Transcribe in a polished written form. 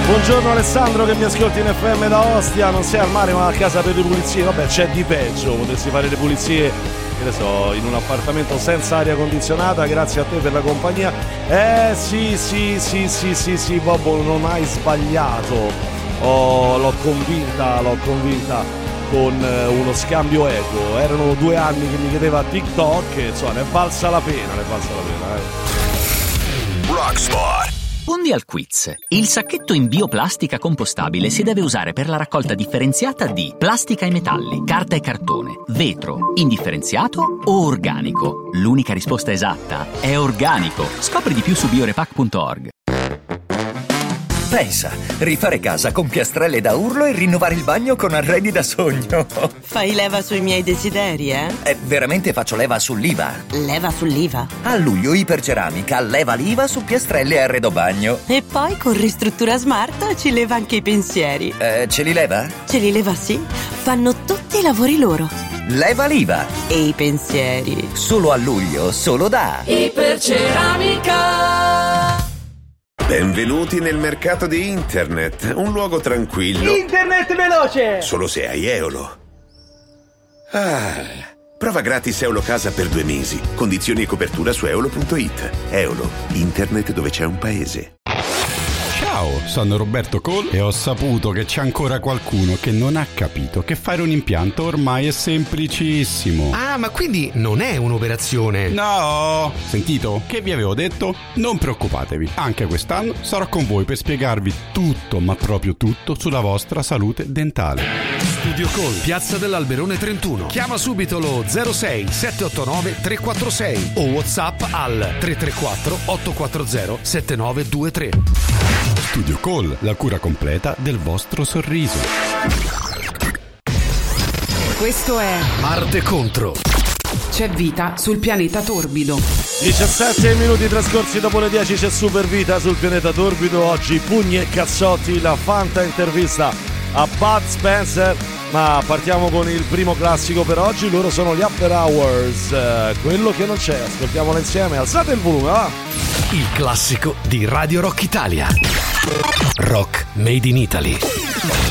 Buongiorno Alessandro che mi ascolti in FM da Ostia, non sei al mare ma a casa per le pulizie, vabbè c'è di peggio, potresti fare le pulizie, che ne so, in un appartamento senza aria condizionata, grazie a te per la compagnia. Sì, Bobo, non hai sbagliato, l'ho convinta con uno scambio equo, erano 2 anni che mi chiedeva TikTok e insomma ne è valsa la pena. Rockspot. Rispondi al quiz. Il sacchetto in bioplastica compostabile si deve usare per la raccolta differenziata di plastica e metalli, carta e cartone, vetro, indifferenziato o organico. L'unica risposta esatta è organico. Scopri di più su biorepack.org. Pensa, rifare casa con piastrelle da urlo e rinnovare il bagno con arredi da sogno. Fai leva sui miei desideri, eh? Veramente faccio leva sull'IVA. Leva sull'IVA? A luglio Iperceramica leva l'IVA su piastrelle e arredo bagno. E poi con Ristruttura Smart ci leva anche i pensieri. Ce li leva? Ce li leva, sì. Fanno tutti i lavori loro. Leva l'IVA. E i pensieri. Solo a luglio, solo da Iperceramica. Benvenuti nel mercato di internet, un luogo tranquillo. Internet veloce! Solo se hai Eolo. Prova gratis Eolo Casa per 2 mesi. Condizioni e copertura su eolo.it. Eolo, internet dove c'è un paese. Ciao, sono Roberto Cole e ho saputo che c'è ancora qualcuno che non ha capito che fare un impianto ormai è semplicissimo. Ah, ma quindi non è un'operazione? No! Sentito? Che vi avevo detto? Non preoccupatevi, anche quest'anno sarò con voi per spiegarvi tutto, ma proprio tutto, sulla vostra salute dentale. Studio Cole, Piazza dell'Alberone 31. Chiama subito lo 06 789 346 o WhatsApp al 334 840 7923. Studio Cole, la cura completa del vostro sorriso. Questo è Marte contro. C'è vita sul pianeta torbido. 17 minuti trascorsi dopo le 10 c'è Super Vita sul pianeta torbido. Oggi pugni e cazzotti, la fanta intervista a Bud Spencer. Ma partiamo con il primo classico per oggi, loro sono gli After Hours, quello che non c'è, ascoltiamolo insieme, alzate il volume, va! Il classico di Radio Rock Italia. Rock Made in Italy.